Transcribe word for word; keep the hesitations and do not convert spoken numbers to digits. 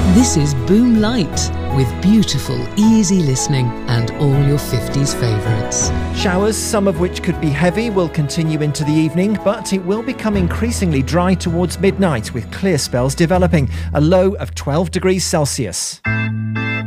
This is Boom Light, with beautiful, easy listening and all your fifties favourites. Showers, some of which could be heavy, will continue into the evening, but it will become increasingly dry towards midnight with clear spells developing. A low of twelve degrees Celsius.